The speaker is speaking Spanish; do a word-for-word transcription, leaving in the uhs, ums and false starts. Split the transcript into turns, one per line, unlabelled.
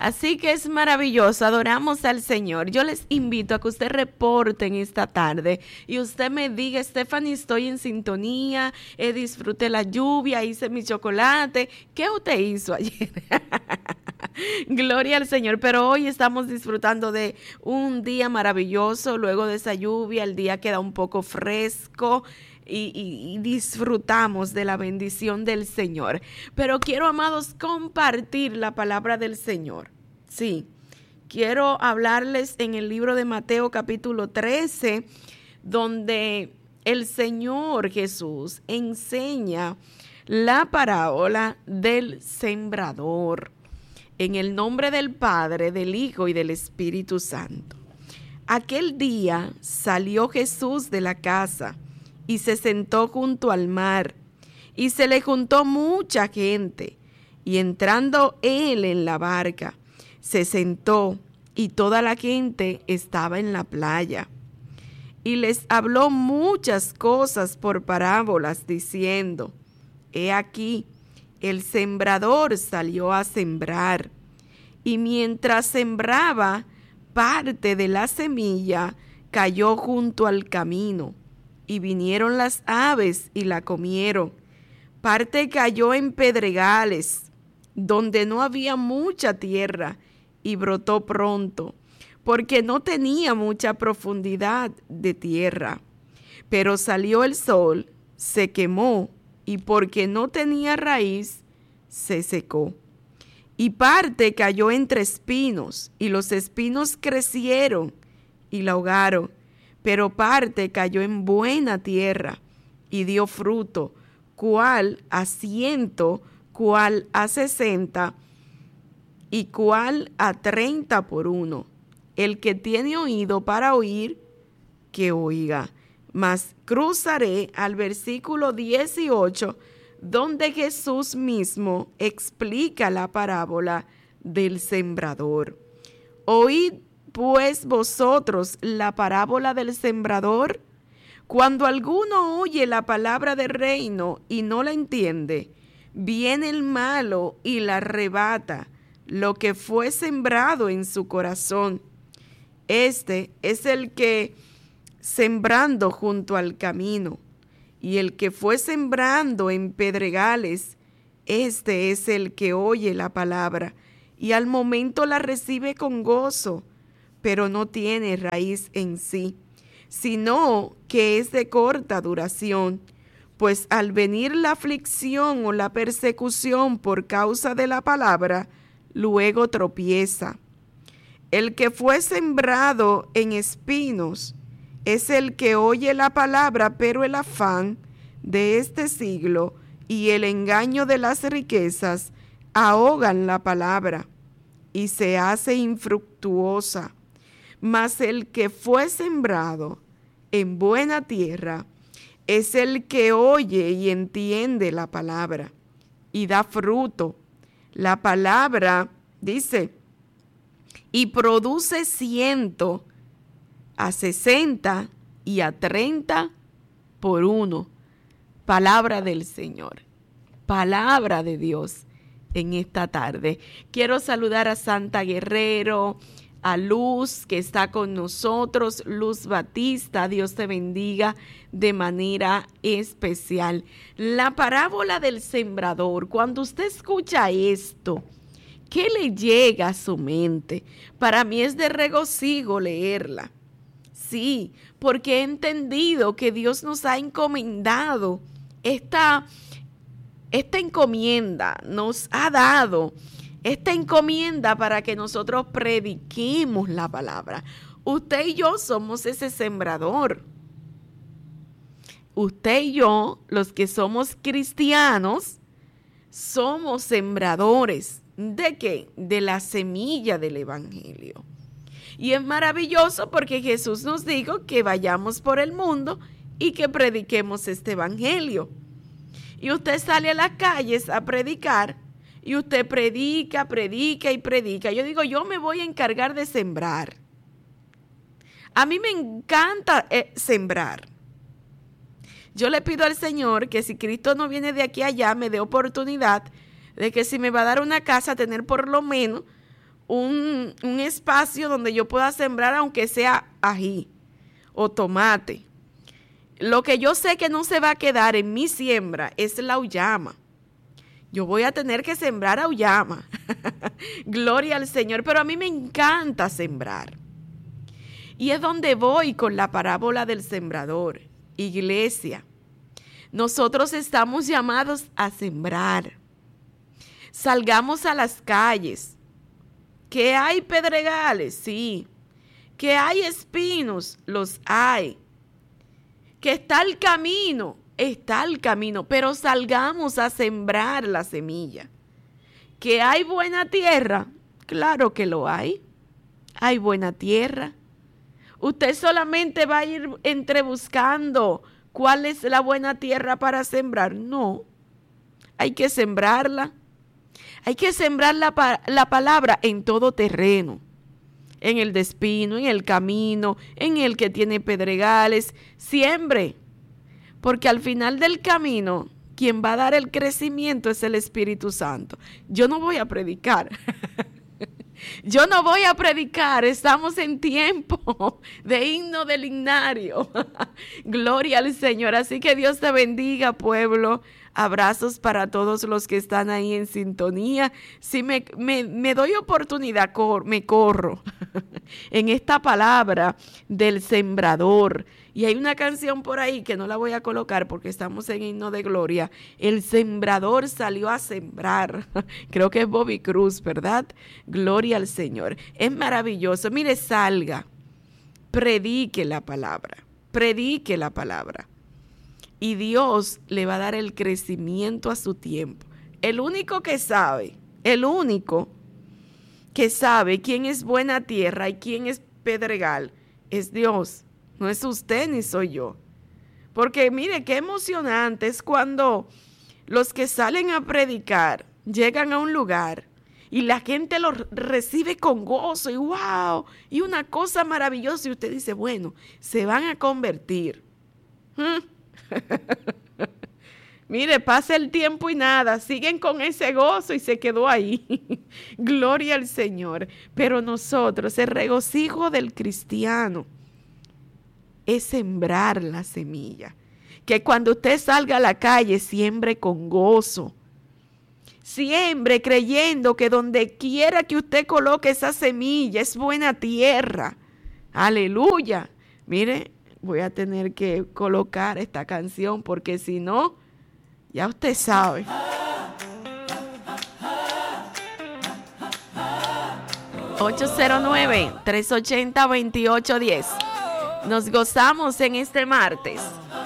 Así que es maravilloso, adoramos al Señor. Yo les invito a que usted reporte en esta tarde y usted me diga, Stephanie, estoy en sintonía, eh, disfruté la lluvia, hice mi chocolate. ¿Qué usted hizo ayer? Gloria al Señor, pero hoy estamos disfrutando de un día maravilloso. Luego de esa lluvia, el día queda un poco fresco. Y, y, y disfrutamos de la bendición del Señor. Pero quiero, amados, compartir la palabra del Señor. Sí, quiero hablarles en el libro de Mateo capítulo trece, donde el Señor Jesús enseña la parábola del sembrador. En el nombre del Padre, del Hijo y del Espíritu Santo. Aquel día salió Jesús de la casa y se sentó junto al mar, y se le juntó mucha gente, y entrando él en la barca, se sentó, y toda la gente estaba en la playa. Y les habló muchas cosas por parábolas, diciendo, he aquí, el sembrador salió a sembrar, y mientras sembraba, parte de la semilla cayó junto al camino, y vinieron las aves y la comieron. Parte cayó en pedregales, donde no había mucha tierra, y brotó pronto, porque no tenía mucha profundidad de tierra. Pero salió el sol, se quemó, y porque no tenía raíz, se secó. Y parte cayó entre espinos, y los espinos crecieron y la ahogaron. Pero parte cayó en buena tierra y dio fruto, cuál a ciento, cuál a sesenta y cuál a treinta por uno. El que tiene oído para oír, que oiga. Mas cruzaré al versículo dieciocho, donde Jesús mismo explica la parábola del sembrador. Oíd pues vosotros la parábola del sembrador. Cuando alguno oye la palabra del reino y no la entiende, viene el malo y la arrebata lo que fue sembrado en su corazón. Este es el que sembrando junto al camino, y el que fue sembrando en pedregales, este es el que oye la palabra y al momento la recibe con gozo, pero no tiene raíz en sí, sino que es de corta duración, pues al venir la aflicción o la persecución por causa de la palabra, luego tropieza. El que fue sembrado en espinos es el que oye la palabra, pero el afán de este siglo y el engaño de las riquezas ahogan la palabra y se hace infructuosa. Mas el que fue sembrado en buena tierra es el que oye y entiende la palabra y da fruto. La palabra, dice, y produce ciento, a sesenta y a treinta por uno. Palabra del Señor, palabra de Dios en esta tarde. Quiero saludar a Santa Guerrero, a Luz que está con nosotros, Luz Batista, Dios te bendiga de manera especial. La parábola del sembrador, cuando usted escucha esto, ¿qué le llega a su mente? Para mí es de regocijo leerla. Sí, porque he entendido que Dios nos ha encomendado esta, esta encomienda, nos ha dado esta encomienda para que nosotros prediquemos la palabra. Usted y yo somos ese sembrador. Usted y yo, los que somos cristianos, somos sembradores. ¿De qué? De la semilla del evangelio. Y es maravilloso porque Jesús nos dijo que vayamos por el mundo y que prediquemos este evangelio. Y usted sale a las calles a predicar y usted predica, predica y predica. Yo digo, yo me voy a encargar de sembrar. A mí me encanta eh, sembrar. Yo le pido al Señor que si Cristo no viene de aquí a allá, me dé oportunidad de que si me va a dar una casa, tener por lo menos un, un espacio donde yo pueda sembrar, aunque sea ají o tomate. Lo que yo sé que no se va a quedar en mi siembra es la auyama. Yo voy a tener que sembrar auyama. Gloria al Señor. Pero a mí me encanta sembrar. Y es donde voy con la parábola del sembrador. Iglesia, nosotros estamos llamados a sembrar. Salgamos a las calles. ¿Que hay pedregales? Sí. ¿Que hay espinos? Los hay. ¿Que está el camino? Está el camino, pero salgamos a sembrar la semilla. ¿Que hay buena tierra? Claro que lo hay. Hay buena tierra. Usted solamente va a ir entrebuscando cuál es la buena tierra para sembrar. No, hay que sembrarla. Hay que sembrar la, la palabra en todo terreno. En el de espino, en el camino, en el que tiene pedregales. Siembre. Porque al final del camino, quien va a dar el crecimiento es el Espíritu Santo. Yo no voy a predicar. Yo no voy a predicar. Estamos en tiempo de himno del himnario. Gloria al Señor. Así que Dios te bendiga, pueblo. Abrazos para todos los que están ahí en sintonía. Si me, me, me doy oportunidad, cor, me corro en esta palabra del sembrador. Y hay una canción por ahí que no la voy a colocar porque estamos en himno de gloria. El sembrador salió a sembrar. Creo que es Bobby Cruz, ¿verdad? Gloria al Señor. Es maravilloso. Mire, salga. Predique la palabra. Predique la palabra. Y Dios le va a dar el crecimiento a su tiempo. El único que sabe, el único que sabe quién es buena tierra y quién es pedregal, es Dios. No es usted ni soy yo. Porque mire, qué emocionante es cuando los que salen a predicar llegan a un lugar y la gente los recibe con gozo y wow, y una cosa maravillosa. Y usted dice, bueno, se van a convertir. ¿Mm? Mire, pasa el tiempo y nada, siguen con ese gozo y se quedó ahí. Gloria al Señor. Pero nosotros, el regocijo del cristiano es sembrar la semilla. Que cuando usted salga a la calle, siembre con gozo. Siembre creyendo que donde quiera que usted coloque esa semilla es buena tierra. Aleluya. Mire, voy a tener que colocar esta canción porque si no, ya usted sabe. ocho cero nueve, tres ocho cero, dos ocho uno cero. Nos gozamos en este martes.